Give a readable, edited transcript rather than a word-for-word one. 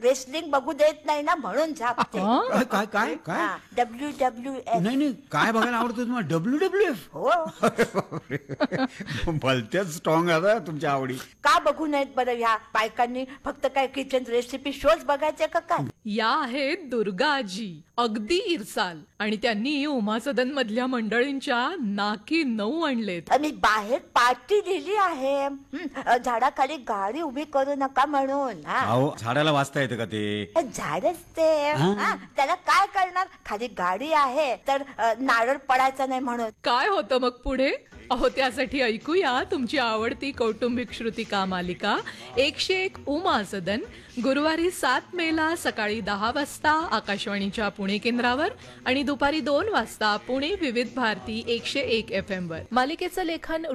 Wrestling बघू देत नाही ना म्हणून झापते. काय काय काय काय WWF. नाही काय बघायला आवडतं तुम्हाला? WWF? हो. भलत्याच स्ट्रॉंग आता तुमच्या आवडी. का बघू नयेत बरं ह्या बायकांनी? फक्त काय किचन रेसिपी शोज बघायचे का काय? या आहेत दुर्गा आजी, अगदी इरसाल, आणि त्यांनी उमा सदन मधल्या मंडळींच्या नाकी 9 आणलेत. आणि बाहेर पार्टी लिहिली आहे, झाडाखाली गाडी उभी करू नका म्हणून. अहो झाडाला वाचता येतं का ते? झाडच ते. त्याला काय करणार? खाली गाडी आहे तर नारळ पडायचा नाही म्हणून. काय होतं मग पुढे? अहो त्यासाठी ऐकूया तुमची आवडती कौटुंबिक श्रुतिका मालिका 101 उमा सदन, गुरुवारी 7 मेला सकाळी 10 वाजता आकाशवाणीच्या पुणे केंद्रावर आणि दुपारी 2 वाजता पुणे विविध भारती 101 FM वर. मालिकेचं लेखन